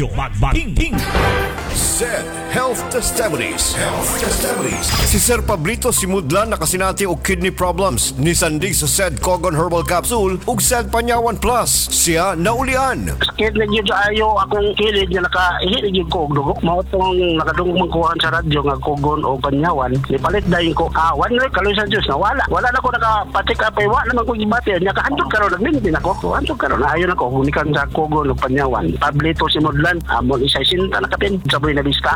Radyo Magbating. Said Health Testimonies. Si Sir Pablito Simudlan nakasinati og kidney problems ni sandig sa Said Cogon Herbal Capsule ug Said Panyawan Plus. Siya naulian. Sakit na gyud ayo akong kilid nga nakahili gyud ko og dugo. Mao tong nakadungog magkuhan sa radyo nga Cogon o Panyawan. Nipalit dayon ko awan na kaloy sa Dios na wala na ko nakapatik apay wa naman ko gibati nya kahandog karon nagmintin ako. Handog karon ayo na ko gunikan sa Cogon o Panyawan. Pablito Simudlan amon isa sinta nakapin sa Buena Vista.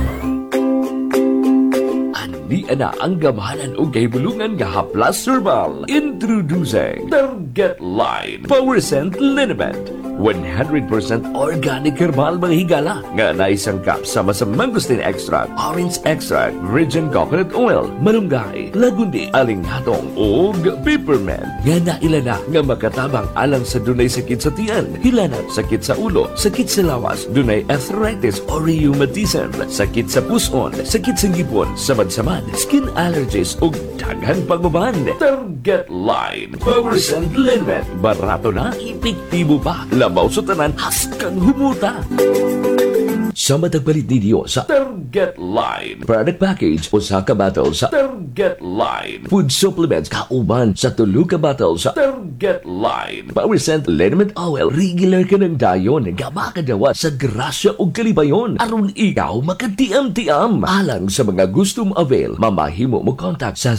Di ana ang gamahanan o kahibulungan nga haplas herbal. Introducing Target Line Power Scent Liniment. 100% organic herbal mga higala nga naisangkap sama sa mangosteen extract, orange extract, virgin coconut oil, malunggay, lagundi, alinghatong ug peppermint nga nailana nga makatabang alang sa dunay sakit sa tiyan, hilanat, sakit sa ulo, sakit sa lawas, dunay arthritis or rheumatism, sakit sa puson, sakit sa ngipon, samad-samad, skin allergies ug daghan pagbaban. Target Line Power Scent Liniment. Barato na, epektibo pa. Labaw sa tanan, haskang humuta. Sa matagpalit ninyo sa Target Line product package o sa kabatal sa Target Line food supplements kauban sa tulo ka batal sa Target Line Power Scent Liniment Oil regular ka ng dayon nga makadawa sa grasya o kalibayon aron ikaw makatiam-tiam. Alang sa mga gustong avail mamahimo mo contact sa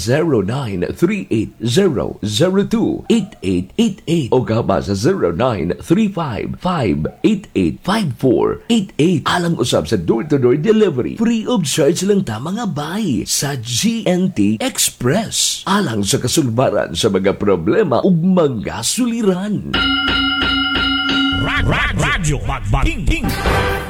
0938-002-8888 o gaba sa 0935-588-5488. Alang usab sa door-to-door delivery. Free of charge lang ta mga bay sa GNT Express. Alang sa kasulbaran sa mga problema ug mga suliran. Radyo Magbating.